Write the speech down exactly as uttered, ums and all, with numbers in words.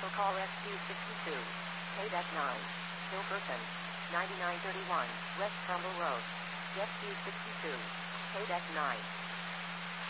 Vehicle call S Q sixty-two. Payback nine. Hilkerson. ninety-nine thirty-one. West Trumbull Road. S Q sixty-two. Payback nine.